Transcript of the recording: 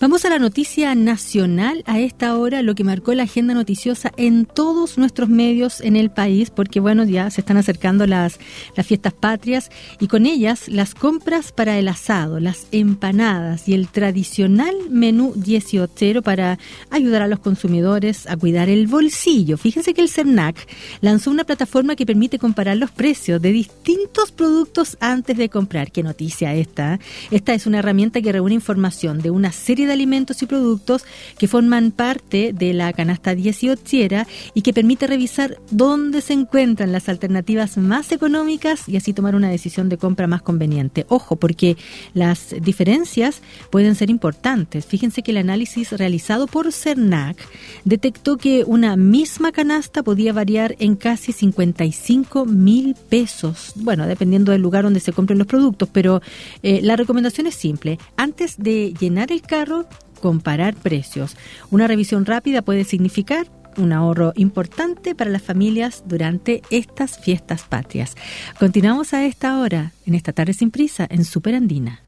Vamos a la noticia nacional a esta hora, lo que marcó la agenda noticiosa en todos nuestros medios en el país, porque bueno, ya se están acercando las fiestas patrias y con ellas las compras para el asado, las empanadas y el tradicional menú 18 para ayudar a los consumidores a cuidar el bolsillo. Fíjense que el CERNAC lanzó una plataforma que permite comparar los precios de distintos productos antes de comprar. ¿Qué noticia esta? Esta es una herramienta que reúne información de una serie de alimentos y productos que forman parte de la canasta 18 y que permite revisar dónde se encuentran las alternativas más económicas y así tomar una decisión de compra más conveniente. Ojo, porque las diferencias pueden ser importantes. Fíjense que el análisis realizado por CERNAC detectó que una misma canasta podía variar en casi 55,000 pesos. Bueno, dependiendo del lugar donde se compren los productos, pero la recomendación es simple. Antes de llenar el carro, comparar precios. Una revisión rápida puede significar un ahorro importante para las familias durante estas fiestas patrias. Continuamos a esta hora, en esta tarde sin prisa, en Super Andina.